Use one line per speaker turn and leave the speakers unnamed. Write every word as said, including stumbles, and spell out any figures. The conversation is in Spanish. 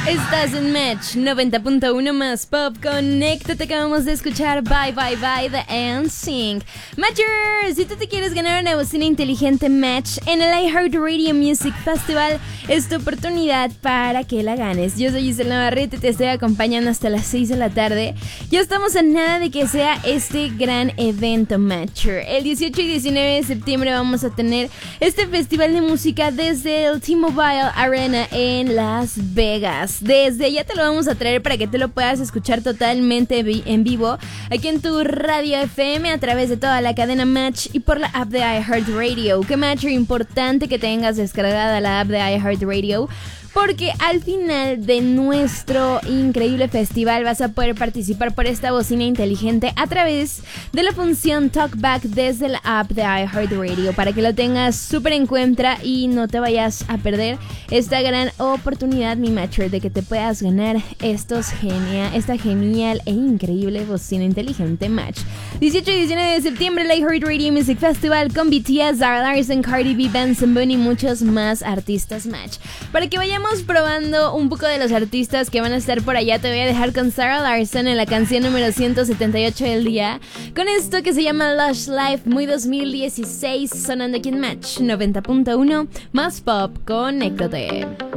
Estás en Match noventa punto uno más Pop. Conéctate, acabamos de escuchar Bye Bye Bye de N Sync. Matcher, si tú te quieres ganar una bocina inteligente Match en el iHeartRadio Music Festival, es tu oportunidad para que la ganes. Yo soy Giselle Navarrete y te estoy acompañando hasta las seis de la tarde. Ya estamos a nada de que sea este gran evento Matcher. El dieciocho y diecinueve de septiembre vamos a tener este festival de música desde el T-Mobile Arena en Las Vegas. Desde allá te lo vamos a traer para que tú lo puedas escuchar totalmente en vivo aquí en tu radio F M a través de toda la cadena Match y por la app de iHeartRadio. Que Match, importante que tengas descargada la app de iHeartRadio, porque al final de nuestro increíble festival vas a poder participar por esta bocina inteligente a través de la función Talkback desde la app de iHeartRadio, para que lo tengas súper en cuenta y no te vayas a perder esta gran oportunidad, mi Matcher, de que te puedas ganar estos genia, esta genial e increíble bocina inteligente Match. dieciocho y diecinueve de septiembre, el iHeartRadio Music Festival con B T S, Zara Larsson, Cardi B, Benson Boone y muchos más artistas Match. Para que vayamos probando un poco de los artistas que van a estar por allá, te voy a dejar con Zara Larsson en la canción número ciento setenta y ocho del día, con esto que se llama Lush Life, muy dos mil dieciséis, sonando aquí en Match noventa punto uno más Pop. Conéctate.